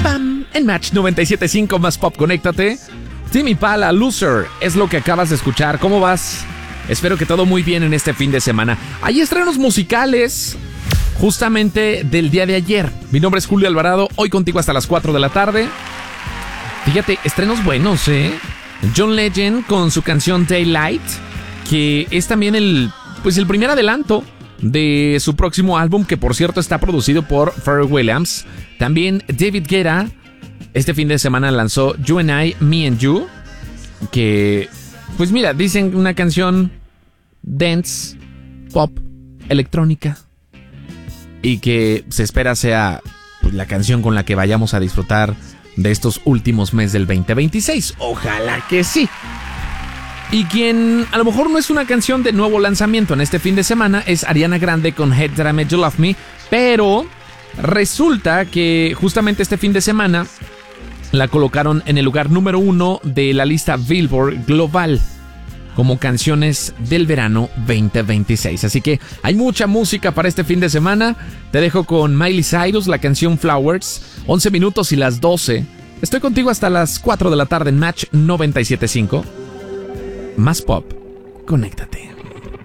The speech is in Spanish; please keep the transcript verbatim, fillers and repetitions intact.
Pam, en Match noventa y siete punto cinco más Pop, conéctate. Tame Impala, Loser, es lo que acabas de escuchar. ¿Cómo vas? Espero que todo muy bien en este fin de semana. Hay estrenos musicales justamente del día de ayer. Mi nombre es Julio Alvarado, hoy contigo hasta las cuatro de la tarde. Fíjate, estrenos buenos, ¿eh? John Legend con su canción Daylight, que es también el, pues el primer adelanto de su próximo álbum, que por cierto está producido por Pharrell Williams. También David Guetta, este fin de semana lanzó You and I, Me and You, que, pues mira, dicen una canción dance, pop, electrónica, y que se espera sea pues, la canción con la que vayamos a disfrutar de estos últimos meses del veinte veintiséis. Ojalá que sí. Y quien a lo mejor no es una canción de nuevo lanzamiento en este fin de semana es Ariana Grande con Hate That I Made You Love Me, pero resulta que justamente este fin de semana la colocaron en el lugar número uno de la lista Billboard Global como canciones del verano veinte veintiséis. Así que hay mucha música para este fin de semana. Te dejo con Miley Cyrus, la canción Flowers, once minutos y las doce. Estoy contigo hasta las cuatro de la tarde en Match noventa y siete punto cinco. Más Pop, conéctate.